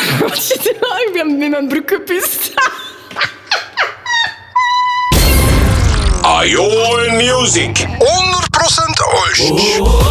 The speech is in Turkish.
Met mijn broek gepist. Ajoel Music 100% Osh.